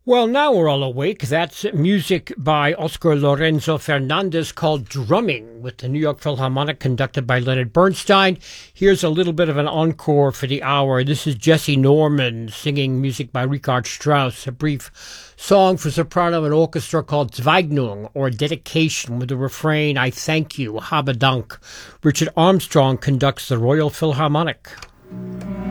Well, now we're all awake. That's music by Oscar Lorenzo Fernandez called Drumming with the New York Philharmonic conducted by Leonard Bernstein. Here's a little bit of an encore for the hour. This is Jesse Norman singing music by Richard Strauss, a brief song for soprano and orchestra called Zweignung, or Dedication, with the refrain, I thank you, Habe Dank. Richard Armstrong conducts the Royal Philharmonic.